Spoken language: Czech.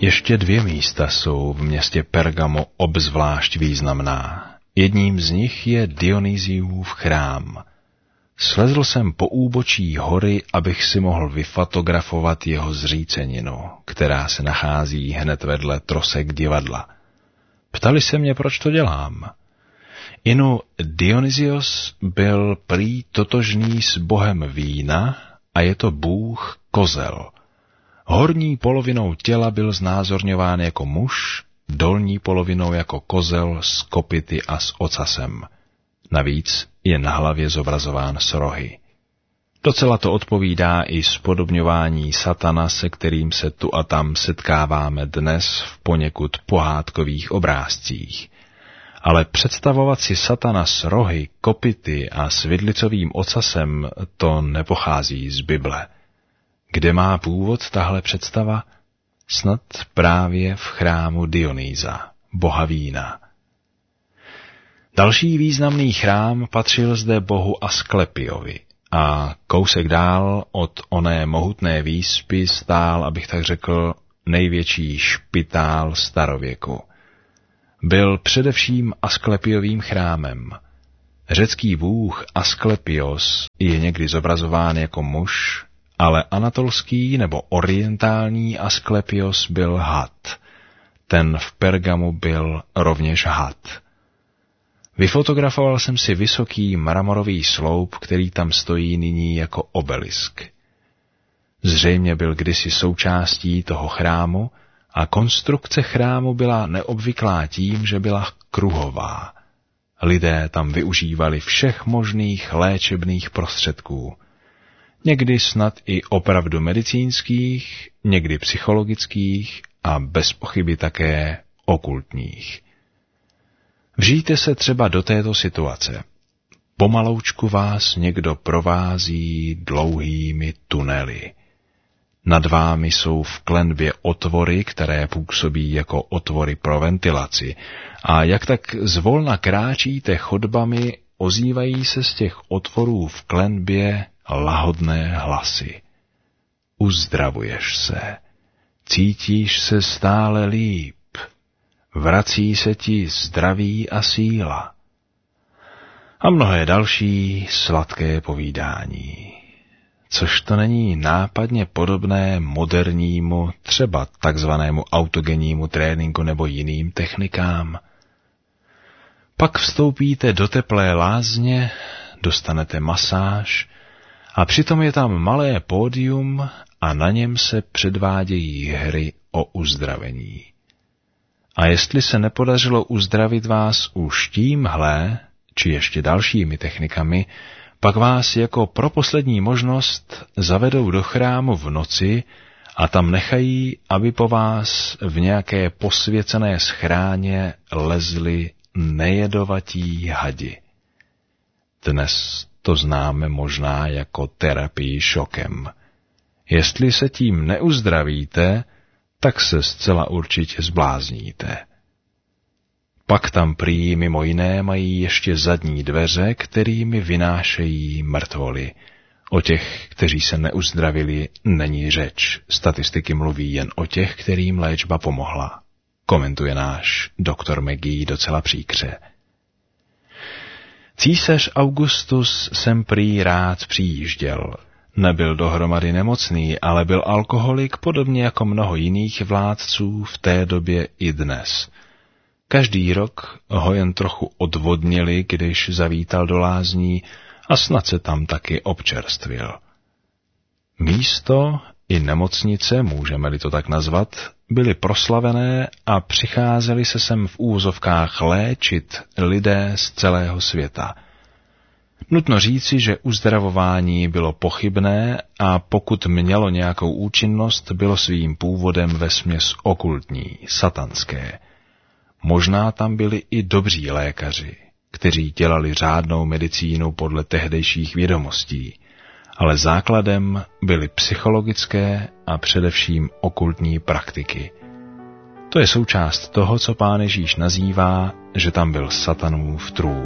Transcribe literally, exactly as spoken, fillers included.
Ještě dvě místa jsou v městě Pergamo obzvlášť významná. Jedním z nich je Dionysiův chrám. Slezl jsem po úbočí hory, abych si mohl vyfotografovat jeho zříceninu, která se nachází hned vedle trosek divadla. Ptali se mě, proč to dělám. Inu Dionysios byl prý totožný s bohem vína a je to bůh kozel. Horní polovinou těla byl znázorňován jako muž, dolní polovinou jako kozel s kopyty a s ocasem. Navíc je na hlavě zobrazován s rohy. Docela to odpovídá i spodobňování satana, se kterým se tu a tam setkáváme dnes v poněkud pohádkových obrázcích. Ale představovat si satana s rohy, kopyty a s vidlicovým ocasem, to nepochází z Bible. Kde má původ tahle představa? Snad právě v chrámu Dionýsa, boha vína. Další významný chrám patřil zde bohu Asklepiovi a kousek dál od oné mohutné výspy stál, abych tak řekl, největší špitál starověku. Byl především Asklepiovým chrámem. Řecký bůh Asklepios je někdy zobrazován jako muž, ale anatolský nebo orientální Asklepios byl had. Ten v Pergamu byl rovněž had. Vyfotografoval jsem si vysoký mramorový sloup, který tam stojí nyní jako obelisk. Zřejmě byl kdysi součástí toho chrámu a konstrukce chrámu byla neobvyklá tím, že byla kruhová. Lidé tam využívali všech možných léčebných prostředků. Někdy snad i opravdu medicínských, někdy psychologických a bez pochyby také okultních. Vžijte se třeba do této situace. Pomaloučku vás někdo provází dlouhými tunely. Nad vámi jsou v klenbě otvory, které působí jako otvory pro ventilaci, a jak tak zvolna kráčíte chodbami, ozývají se z těch otvorů v klenbě lahodné hlasy. Uzdravuješ se, cítíš se stále líp, vrací se ti zdraví a síla. A mnohé další sladké povídání. Což to není nápadně podobné modernímu, třeba takzvanému autogennímu tréninku nebo jiným technikám. Pak vstoupíte do teplé lázně, dostanete masáž a přitom je tam malé pódium a na něm se předvádějí hry o uzdravení. A jestli se nepodařilo uzdravit vás už tímhle, či ještě dalšími technikami, pak vás jako pro poslední možnost zavedou do chrámu v noci a tam nechají, aby po vás v nějaké posvěcené schráně lezli nejedovatí hadi. Dnes to známe možná jako terapii šokem. Jestli se tím neuzdravíte, tak se zcela určitě zblázníte. Pak tam prý mimo jiné mají ještě zadní dveře, kterými vynášejí mrtvoly. O těch, kteří se neuzdravili, není řeč. Statistiky mluví jen o těch, kterým léčba pomohla. Komentuje náš doktor Maggie docela příkře. Císař Augustus sem prý rád přijížděl. Nebyl dohromady nemocný, ale byl alkoholik, podobně jako mnoho jiných vládců v té době i dnes. Každý rok ho jen trochu odvodnili, když zavítal do lázní, a snad se tam taky občerstvil. Místo i nemocnice, můžeme-li to tak nazvat, byly proslavené a přicházeli se sem v úvozovkách léčit lidé z celého světa. Nutno říci, že uzdravování bylo pochybné a pokud mělo nějakou účinnost, bylo svým původem vesměs okultní, satanské. Možná tam byli i dobří lékaři, kteří dělali řádnou medicínu podle tehdejších vědomostí, ale základem byly psychologické a především okultní praktiky. To je součást toho, co Pán Ježíš nazývá, že tam byl satanův trůn.